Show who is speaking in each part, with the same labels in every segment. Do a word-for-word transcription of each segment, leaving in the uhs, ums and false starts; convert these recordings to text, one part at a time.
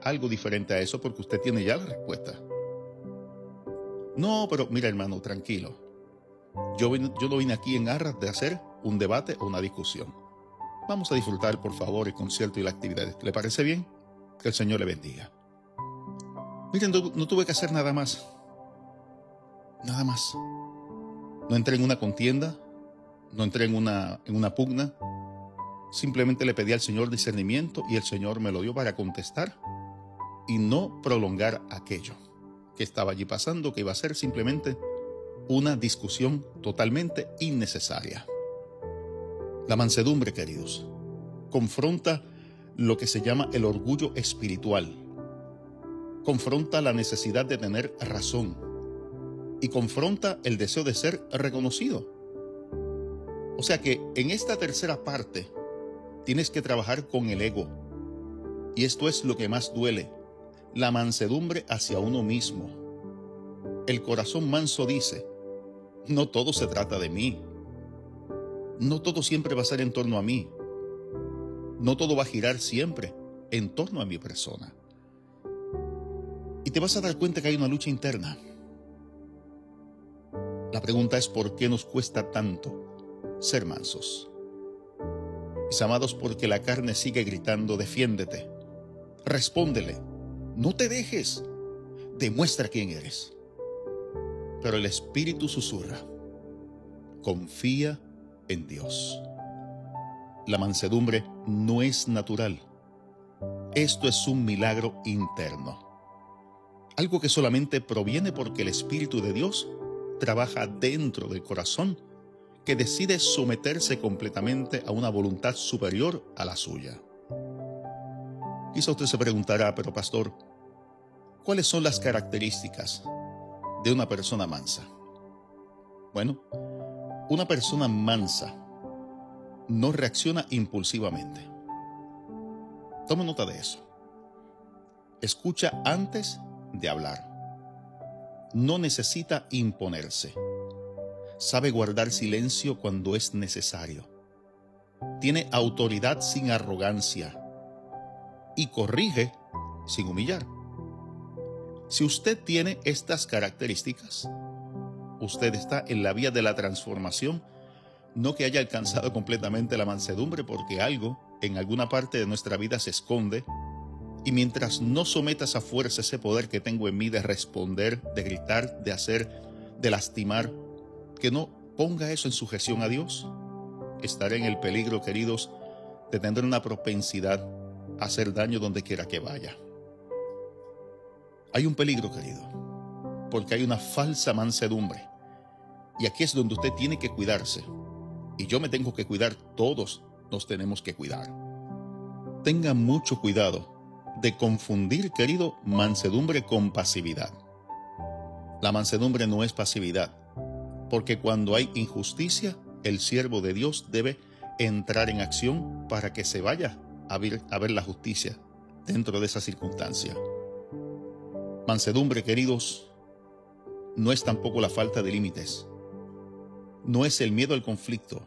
Speaker 1: algo diferente a eso porque usted tiene ya la respuesta. No, pero mira, hermano, tranquilo. Yo, vine, yo no vine aquí en aras de hacer un debate o una discusión. Vamos a disfrutar, por favor, el concierto y la actividad. ¿Le parece bien? Que el Señor le bendiga. Miren, no, no tuve que hacer nada más. Nada más. No entré en una contienda, no entré en una, en una pugna. Simplemente le pedí al Señor discernimiento y el Señor me lo dio para contestar y no prolongar aquello que estaba allí pasando, que iba a ser simplemente una discusión totalmente innecesaria. La mansedumbre, queridos, confronta lo que se llama el orgullo espiritual, confronta la necesidad de tener razón y confronta el deseo de ser reconocido. O sea que en esta tercera parte tienes que trabajar con el ego, y esto es lo que más duele, la mansedumbre hacia uno mismo. El corazón manso dice: no todo se trata de mí, no todo siempre va a ser en torno a mí, no todo va a girar siempre en torno a mi persona. Y te vas a dar cuenta que hay una lucha interna. La pregunta es: ¿por qué nos cuesta tanto ser mansos? Mis amados, porque la carne sigue gritando: defiéndete, respóndele, no te dejes, demuestra quién eres. Pero el Espíritu susurra: confía en Dios. La mansedumbre no es natural. Esto es un milagro interno. Algo que solamente proviene porque el Espíritu de Dios trabaja dentro del corazón, que decide someterse completamente a una voluntad superior a la suya. Quizá usted se preguntará: pero pastor, ¿cuáles son las características de una persona mansa? Bueno, una persona mansa no reacciona impulsivamente. Toma nota de eso. Escucha antes de hablar. No necesita imponerse. Sabe guardar silencio cuando es necesario. Tiene autoridad sin arrogancia y corrige sin humillar. Si usted tiene estas características, usted está en la vía de la transformación, no que haya alcanzado completamente la mansedumbre, porque algo en alguna parte de nuestra vida se esconde, y mientras no sometas a fuerza ese poder que tengo en mí de responder, de gritar, de hacer, de lastimar, que no ponga eso en sujeción a Dios, estaré en el peligro, queridos, de tener una propensidad a hacer daño donde quiera que vaya. Hay un peligro, querido, porque hay una falsa mansedumbre. Y aquí es donde usted tiene que cuidarse. Y yo me tengo que cuidar, todos nos tenemos que cuidar. Tenga mucho cuidado de confundir, querido, mansedumbre con pasividad. La mansedumbre no es pasividad, porque cuando hay injusticia, el siervo de Dios debe entrar en acción para que se vaya a ver, a ver la justicia dentro de esa circunstancia. Mansedumbre, queridos, no es tampoco la falta de límites. No es el miedo al conflicto.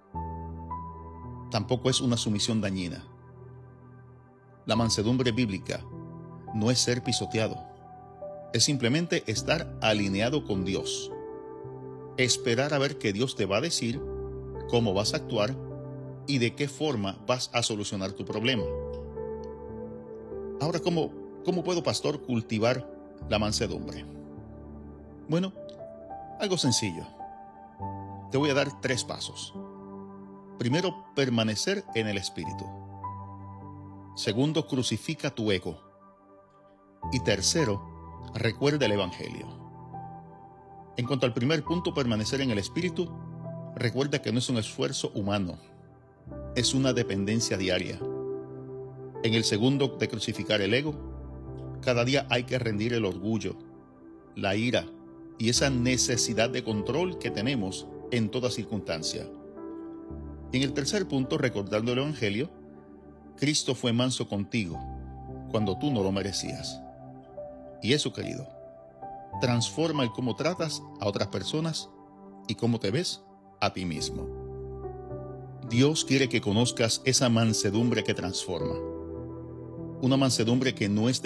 Speaker 1: Tampoco es una sumisión dañina. La mansedumbre bíblica no es ser pisoteado. Es simplemente estar alineado con Dios. Esperar a ver qué Dios te va a decir, cómo vas a actuar y de qué forma vas a solucionar tu problema. Ahora, ¿cómo, cómo puedo, pastor, cultivar la mansedumbre? Bueno, algo sencillo. Te voy a dar tres pasos. Primero, permanecer en el Espíritu. Segundo, crucifica tu ego. Y tercero, recuerda el Evangelio. En cuanto al primer punto, permanecer en el Espíritu, recuerda que no es un esfuerzo humano, es una dependencia diaria. En el segundo, de crucificar el ego, cada día hay que rendir el orgullo, la ira y esa necesidad de control que tenemos en toda circunstancia. Y en el tercer punto, recordando el Evangelio, Cristo fue manso contigo cuando tú no lo merecías. Y eso, querido, transforma el cómo tratas a otras personas y cómo te ves a ti mismo. Dios quiere que conozcas esa mansedumbre que transforma. Una mansedumbre que no es